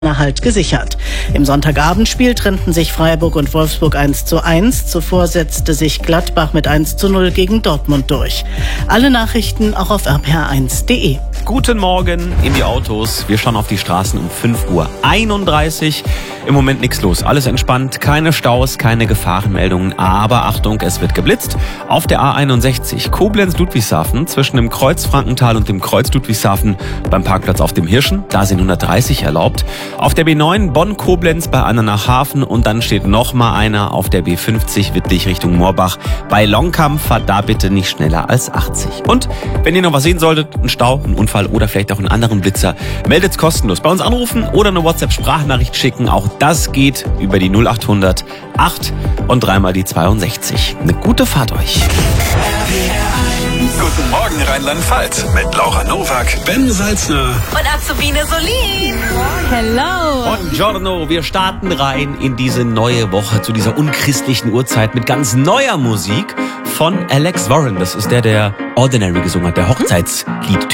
Halt gesichert. Im Sonntagabendspiel trennten sich Freiburg und Wolfsburg 1:1. Zuvor setzte sich Gladbach mit 1:0 gegen Dortmund durch. Alle Nachrichten auch auf rpr1.de. Guten Morgen in die Autos. Wir schauen auf die Straßen um 5:31 Uhr. Im Moment nichts los. Alles entspannt. Keine Staus, keine Gefahrenmeldungen. Aber Achtung, es wird geblitzt. Auf der A61 Koblenz-Ludwigshafen zwischen dem Kreuz Frankenthal und dem Kreuz Ludwigshafen beim Parkplatz auf dem Hirschen. Da sind 130 erlaubt. Auf der B9 Bonn-Koblenz bei Andernach-Hafen und dann steht noch mal einer auf der B50 Wittlich Richtung Moorbach. Bei Longkamp fahrt da bitte nicht schneller als 80. Und wenn ihr noch was sehen solltet, einen Stau, einen Unfall oder vielleicht auch einen anderen Blitzer, meldet's kostenlos. Bei uns anrufen oder eine WhatsApp-Sprachnachricht schicken. Auch das geht über die 0800 8 und 3 die 62. Eine gute Fahrt euch. Guten Morgen Rheinland-Pfalz mit Laura Nowak, Ben Salzner und Azubine Solin. Hello. Buongiorno, wir starten rein in diese neue Woche zu dieser unchristlichen Uhrzeit mit ganz neuer Musik von Alex Warren. Das ist der Ordinary gesungen hat, der Hochzeitslied.